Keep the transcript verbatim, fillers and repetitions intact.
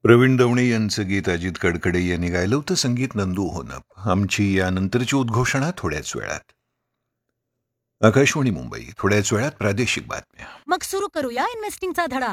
प्रवीण दवणे यांचं गीत अजित कडकडे यांनी गायलं होतं. संगीत नंदू होनप. आमची यानंतरची उद्घोषणा थोड्याच वेळात. आकाशवाणी मुंबई. थोड्याच वेळात प्रादेशिक बातम्या. मग सुरू करूया इन्व्हेस्टिंगचा धडा.